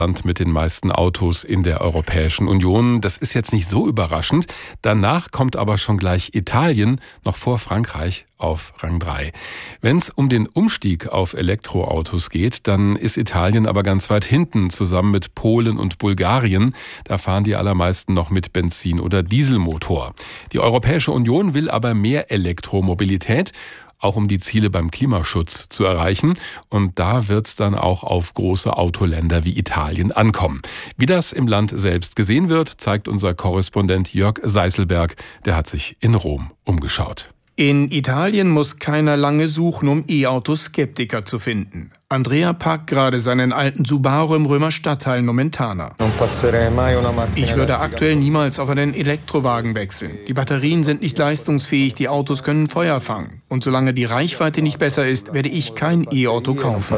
Land mit den meisten Autos in der Europäischen Union. Das ist jetzt nicht so überraschend. Danach kommt aber schon gleich Italien, noch vor Frankreich, auf Rang 3. Wenn es um den Umstieg auf Elektroautos geht, dann ist Italien aber ganz weit hinten, zusammen mit Polen und Bulgarien. Da fahren die allermeisten noch mit Benzin- oder Dieselmotor. Die Europäische Union will aber mehr Elektromobilität, auch um die Ziele beim Klimaschutz zu erreichen. Und da wird es dann auch auf große Autoländer wie Italien ankommen. Wie das im Land selbst gesehen wird, zeigt unser Korrespondent Jörg Seißelberg. Der hat sich in Rom umgeschaut. In Italien muss keiner lange suchen, um E-Auto-Skeptiker zu finden. Andrea parkt gerade seinen alten Subaru im Römer Stadtteil Nomentana. Ich würde aktuell niemals auf einen Elektrowagen wechseln. Die Batterien sind nicht leistungsfähig, die Autos können Feuer fangen. Und solange die Reichweite nicht besser ist, werde ich kein E-Auto kaufen.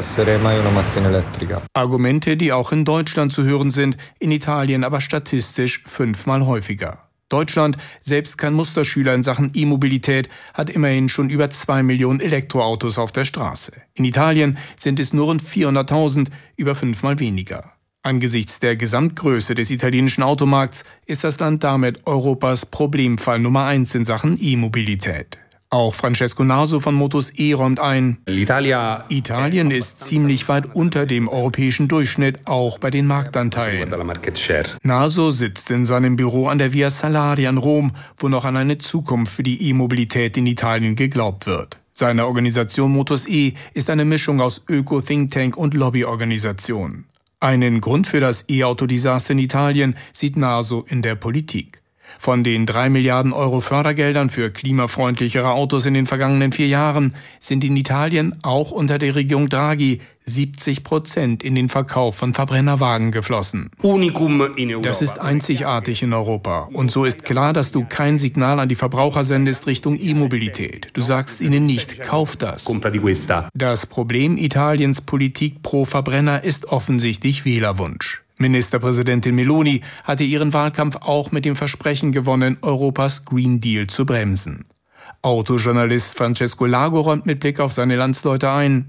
Argumente, die auch in Deutschland zu hören sind, in Italien aber statistisch 5-mal häufiger. Deutschland, selbst kein Musterschüler in Sachen E-Mobilität, hat immerhin schon über 2 Millionen Elektroautos auf der Straße. In Italien sind es nur rund 400.000, über 5-mal weniger. Angesichts der Gesamtgröße des italienischen Automarkts ist das Land damit Europas Problemfall Nummer 1 in Sachen E-Mobilität. Auch Francesco Naso von Motus E räumt ein: Italien ist ziemlich weit unter dem europäischen Durchschnitt, auch bei den Marktanteilen. Naso sitzt in seinem Büro an der Via Salaria in Rom, wo noch an eine Zukunft für die E-Mobilität in Italien geglaubt wird. Seine Organisation Motus E ist eine Mischung aus Öko-Thinktank und Lobbyorganisation. Einen Grund für das E-Auto-Desaster in Italien sieht Naso in der Politik. Von den 3 Milliarden Euro Fördergeldern für klimafreundlichere Autos in den vergangenen 4 Jahren sind in Italien auch unter der Regierung Draghi 70% in den Verkauf von Verbrennerwagen geflossen. Das ist einzigartig in Europa. Und so ist klar, dass du kein Signal an die Verbraucher sendest Richtung E-Mobilität. Du sagst ihnen nicht, kauf das. Das Problem Italiens Politik pro Verbrenner ist offensichtlich Wählerwunsch. Ministerpräsidentin Meloni hatte ihren Wahlkampf auch mit dem Versprechen gewonnen, Europas Green Deal zu bremsen. Autojournalist Francesco Lago räumt mit Blick auf seine Landsleute ein: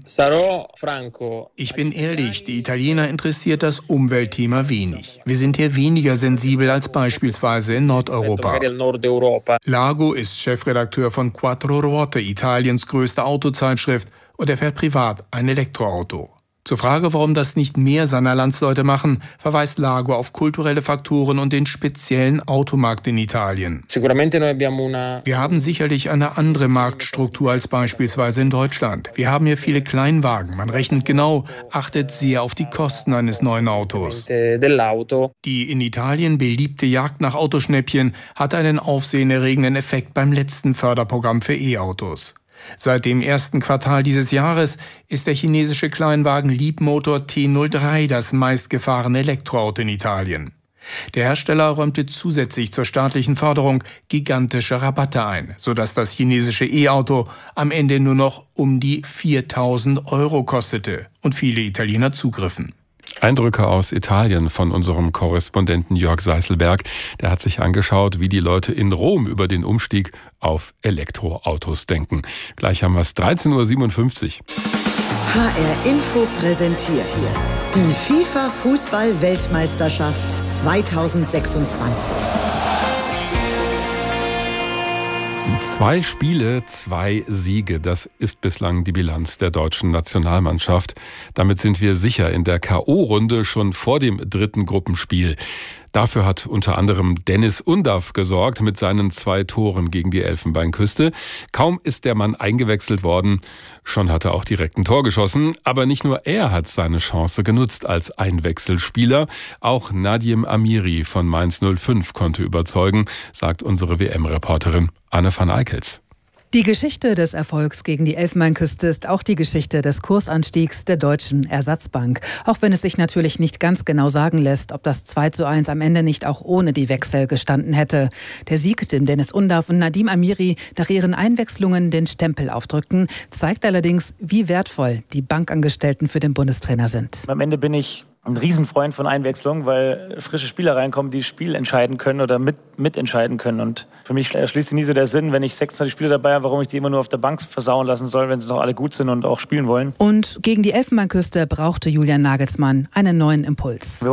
Ich bin ehrlich, die Italiener interessiert das Umweltthema wenig. Wir sind hier weniger sensibel als beispielsweise in Nordeuropa. Lago ist Chefredakteur von Quattro Ruote, Italiens größte Autozeitschrift, und er fährt privat ein Elektroauto. Zur Frage, warum das nicht mehr seiner Landsleute machen, verweist Lago auf kulturelle Faktoren und den speziellen Automarkt in Italien. Wir haben sicherlich eine andere Marktstruktur als beispielsweise in Deutschland. Wir haben hier viele Kleinwagen. Man rechnet genau, achtet sehr auf die Kosten eines neuen Autos. Die in Italien beliebte Jagd nach Autoschnäppchen hat einen aufsehenerregenden Effekt beim letzten Förderprogramm für E-Autos. Seit dem ersten Quartal dieses Jahres ist der chinesische Kleinwagen Leapmotor T03 das meistgefahrene Elektroauto in Italien. Der Hersteller räumte zusätzlich zur staatlichen Förderung gigantische Rabatte ein, sodass das chinesische E-Auto am Ende nur noch um die 4.000 € kostete und viele Italiener zugriffen. Eindrücke aus Italien von unserem Korrespondenten Jörg Seißelberg. Der hat sich angeschaut, wie die Leute in Rom über den Umstieg auf Elektroautos denken. Gleich haben wir es 13:57 Uhr. HR Info präsentiert die FIFA-Fußball-Weltmeisterschaft 2026. 2 Spiele, 2 Siege. Das ist bislang die Bilanz der deutschen Nationalmannschaft. Damit sind wir sicher in der K.O.-Runde schon vor dem 3. Gruppenspiel. Dafür hat unter anderem Deniz Undav gesorgt mit seinen 2 Toren gegen die Elfenbeinküste. Kaum ist der Mann eingewechselt worden, schon hat er auch direkt ein Tor geschossen. Aber nicht nur er hat seine Chance genutzt als Einwechselspieler. Auch Nadim Amiri von Mainz 05 konnte überzeugen, sagt unsere WM-Reporterin Anne van Eickels. Die Geschichte des Erfolgs gegen die Elfenbeinküste ist auch die Geschichte des Kursanstiegs der Deutschen Ersatzbank. Auch wenn es sich natürlich nicht ganz genau sagen lässt, ob das 2:1 am Ende nicht auch ohne die Wechsel gestanden hätte. Der Sieg, dem Deniz Undav und Nadim Amiri nach ihren Einwechslungen den Stempel aufdrückten, zeigt allerdings, wie wertvoll die Bankangestellten für den Bundestrainer sind. Am Ende bin ich ein Riesenfreund von Einwechslung, weil frische Spieler reinkommen, die das Spiel entscheiden können oder mitentscheiden können. Und für mich erschließt sich nie so der Sinn, wenn ich 26 Spieler dabei habe, warum ich die immer nur auf der Bank versauen lassen soll, wenn sie doch alle gut sind und auch spielen wollen. Und gegen die Elfenbeinküste brauchte Julian Nagelsmann einen neuen Impuls.